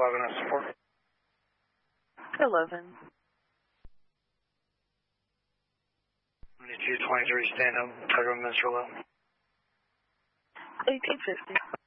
11 is support. 11. 2223, stand up. Talk about Mr. Lowe. 1850.